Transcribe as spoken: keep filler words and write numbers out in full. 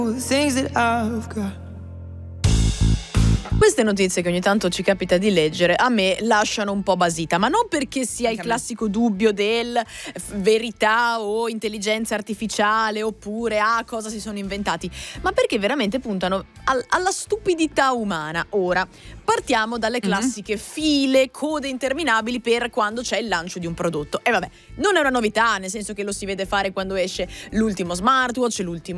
Queste notizie che ogni tanto ci capita di leggere a me lasciano un po' basita, ma non perché sia il classico dubbio del f- verità o intelligenza artificiale oppure ah cosa si sono inventati, ma perché veramente puntano al- alla stupidità umana. Ora, partiamo dalle classiche file, code interminabili per quando c'è il lancio di un prodotto. E vabbè, non è una novità, nel senso che lo si vede fare quando esce l'ultimo smartwatch, l'ultimo